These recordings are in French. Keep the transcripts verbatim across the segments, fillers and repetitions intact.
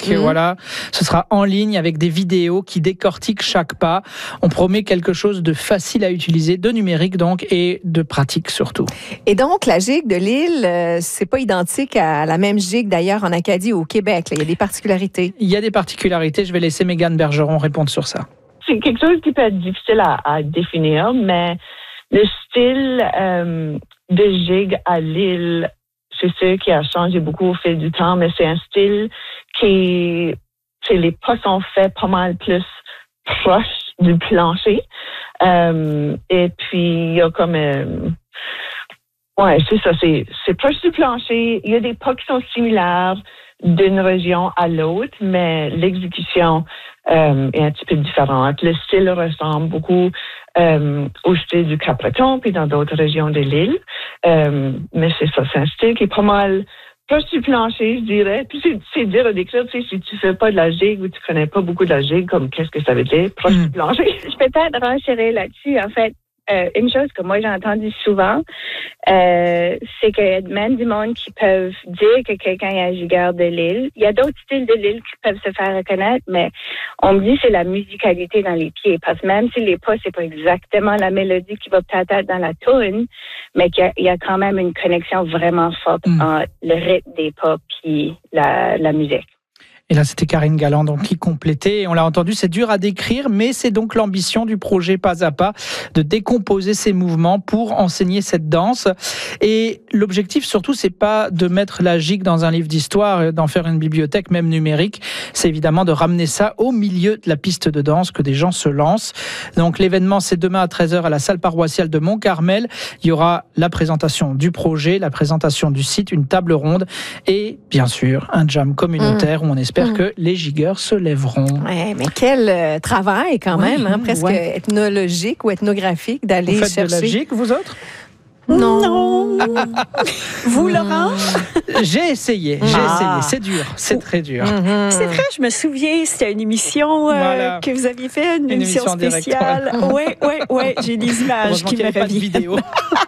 Mmh. Voilà, ce sera en ligne avec des vidéos qui décortiquent chaque pas. On promet quelque chose de facile à utiliser, de numérique donc, et de pratique surtout. Et donc, la gigue de Lille, euh, c'est pas identique à la même gigue d'ailleurs en Acadie ou au Québec. Là. Il y a des particularités. Il y a des particularités. Je vais laisser Mégane Bergeron répondre sur ça. C'est quelque chose qui peut être difficile à, à définir, mais le style euh, de gigue à Lille, c'est ce qui a changé beaucoup au fil du temps, mais c'est un style qui, c'est les pas sont faits pas mal plus proches du plancher. Euh, et puis, il y a comme... Euh, ouais, c'est ça, c'est, c'est proche du plancher. Il y a des pas qui sont similaires d'une région à l'autre, mais l'exécution euh, est un petit peu différente. Le style ressemble beaucoup euh, au style du Cap-Breton, puis dans d'autres régions de l'île. Euh, mais c'est ça, c'est un style qui est pas mal proche du plancher, je dirais. Puis c'est, c'est dur à décrire, tu sais, si tu fais pas de la gigue ou tu connais pas beaucoup de la gigue, comme qu'est-ce que ça veut dire, proche mmh. du plancher. Je peux peut-être renchérir là-dessus, en fait. Euh, une chose que moi j'ai entendu souvent, euh, c'est qu'il y a même du monde qui peuvent dire que quelqu'un est un gigueur de Lille. Il y a d'autres styles de Lille qui peuvent se faire reconnaître, mais on me dit que c'est la musicalité dans les pieds. Parce que même si les pas, c'est pas exactement la mélodie qui va peut-être être dans la tune, mais qu'il y a, il y a quand même une connexion vraiment forte mmh. entre le rythme des pas et la, la musique. Et là, c'était Karine Galland donc, qui complétait. Et on l'a entendu, c'est dur à décrire, mais c'est donc l'ambition du projet Pas à Pas de décomposer ces mouvements pour enseigner cette danse. Et l'objectif, surtout, c'est pas de mettre la gigue dans un livre d'histoire et d'en faire une bibliothèque, même numérique. C'est évidemment de ramener ça au milieu de la piste de danse, que des gens se lancent. Donc, l'événement, c'est demain à treize heures à la salle paroissiale de Mont-Carmel. Il y aura la présentation du projet, la présentation du site, une table ronde et, bien sûr, un jam communautaire mmh. où on espère J'espère que les gigueurs se lèveront. Ouais, mais quel euh, travail quand oui, même, hein, presque ouais. ethnologique ou ethnographique d'aller vous faites chercher. De la gigue, vous autres? Non. non. Vous, Laurent? J'ai essayé, j'ai ah. essayé. C'est dur, c'est très dur. Mm-hmm. C'est vrai, je me souviens, c'était une émission euh, voilà. que vous aviez fait, une, une émission, émission spéciale. Oui, oui, oui, j'ai des images qui me reviennent. Pas de vidéo.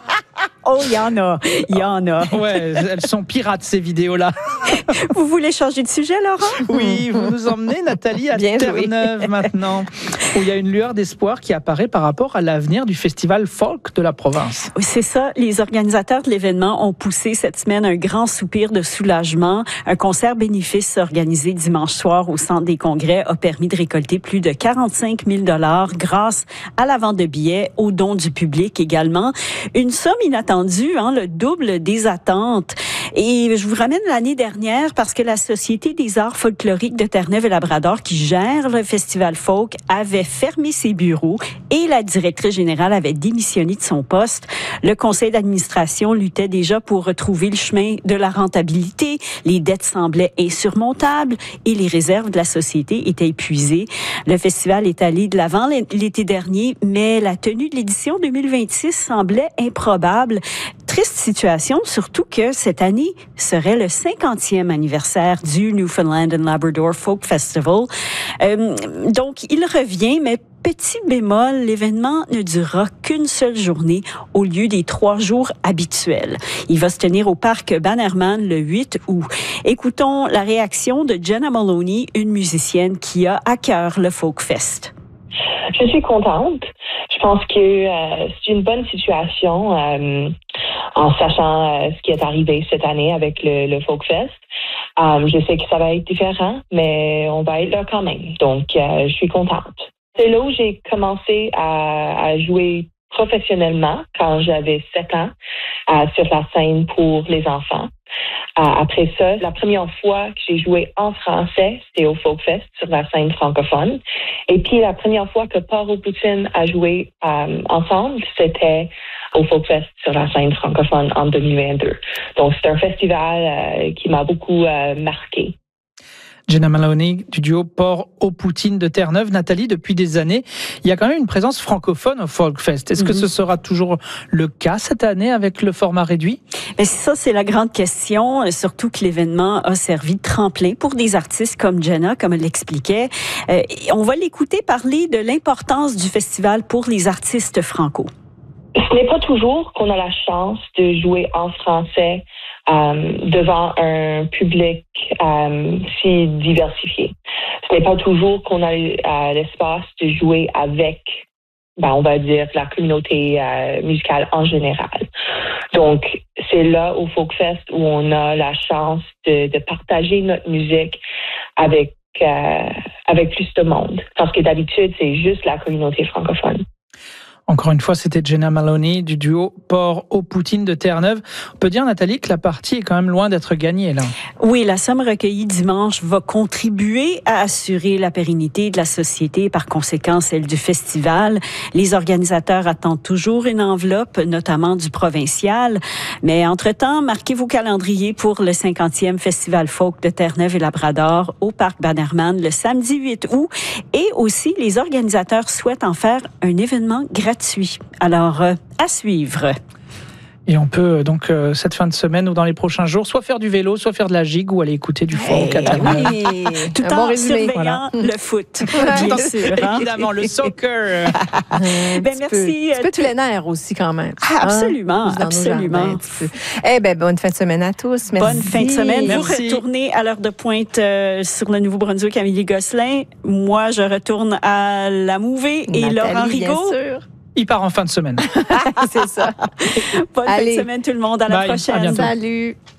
Oh, il y en a, il y en a. Ouais, elles sont pirates, ces vidéos-là. Vous voulez changer de sujet, Laurent? Oui, vous nous emmenez, Nathalie, à Bien Terre-Neuve joué. Maintenant, où il y a une lueur d'espoir qui apparaît par rapport à l'avenir du festival folk de la province. Oui, c'est ça. Les organisateurs de l'événement ont poussé cette semaine un grand soupir de soulagement. Un concert bénéfice organisé dimanche soir au Centre des Congrès a permis de récolter plus de quarante-cinq mille dollars grâce à la vente de billets, aux dons du public également. Une somme inattendue. Hein, le double des attentes. Et je vous ramène l'année dernière parce que la Société des arts folkloriques de Terre-Neuve et Labrador, qui gère le festival folk, avait fermé ses bureaux et la directrice générale avait démissionné de son poste. Le conseil d'administration luttait déjà pour retrouver le chemin de la rentabilité. Les dettes semblaient insurmontables et les réserves de la société étaient épuisées. Le festival est allé de l'avant l'été dernier, mais la tenue de l'édition deux mille vingt-six semblait improbable. Triste situation, surtout que cette année serait le cinquantième anniversaire du Newfoundland and Labrador Folk Festival. Euh, donc, il revient, mais petit bémol, l'événement ne durera qu'une seule journée au lieu des trois jours habituels. Il va se tenir au parc Bannerman le huit août. Écoutons la réaction de Jenna Maloney, une musicienne qui a à cœur le Folk Fest. Je suis contente. Je pense que euh, c'est une bonne situation euh, en sachant euh, ce qui est arrivé cette année avec le, le Folk Fest. Euh, je sais que ça va être différent, mais on va être là quand même. Donc, euh, je suis contente. C'est là où j'ai commencé à, à jouer professionnellement quand j'avais sept ans euh, sur la scène pour les enfants. Euh, après ça, la première fois que j'ai joué en français, c'était au Folk Fest sur la scène francophone. Et puis la première fois que Paro Poutine a joué euh, ensemble, c'était au Folk Fest sur la scène francophone en deux mille vingt-deux. Donc c'est un festival euh, qui m'a beaucoup euh, marqué. Jenna Maloney du duo Port au Poutine de Terre-Neuve. Nathalie, depuis des années, il y a quand même une présence francophone au Folk Fest. Est-ce mm-hmm. que ce sera toujours le cas cette année avec le format réduit? Mais ça, c'est la grande question, surtout que l'événement a servi de tremplin pour des artistes comme Jenna, comme elle l'expliquait. Euh, on va l'écouter parler de l'importance du festival pour les artistes franco. Ce n'est pas toujours qu'on a la chance de jouer en français euh, devant un public euh, si diversifié. Ce n'est pas toujours qu'on a euh, l'espace de jouer avec, ben, on va dire, la communauté euh, musicale en général. Donc, c'est là au Folkfest où on a la chance de, de partager notre musique avec euh, avec plus de monde. Parce que d'habitude, c'est juste la communauté francophone. Encore une fois, c'était Jenna Maloney du duo Port aux Poutines de Terre-Neuve. On peut dire, Nathalie, que la partie est quand même loin d'être gagnée, là. Oui, la somme recueillie dimanche va contribuer à assurer la pérennité de la société et par conséquent celle du festival. Les organisateurs attendent toujours une enveloppe, notamment du provincial. Mais entre-temps, marquez vos calendriers pour le cinquantième Festival folk de Terre-Neuve et Labrador au Parc Bannerman le samedi huit août. Et aussi, les organisateurs souhaitent en faire un événement gratuit. Alors, euh, à suivre. Et on peut donc euh, cette fin de semaine ou dans les prochains jours soit faire du vélo, soit faire de la gigue ou aller écouter du folk à Terre-Neuve. Oui, tout en bon surveillant voilà. le foot, bien sûr. Hein? Évidemment, le soccer. ben, merci. Un petit peu tous les nerfs aussi quand même. Ah, absolument, hein? absolument. Eh ben, bonne fin de semaine à tous. Merci. Bonne fin de semaine. Merci. Vous retournez à l'heure de pointe euh, sur le Nouveau-Brunswick, Amélie Gosselin. Moi, je retourne à la Mouvée et Nathalie, Laurent Rigaud. Bien sûr. Il part en fin de semaine. C'est ça. Bonne Allez. fin de semaine tout le monde. À la Bye. prochaine. À bientôt. Salut.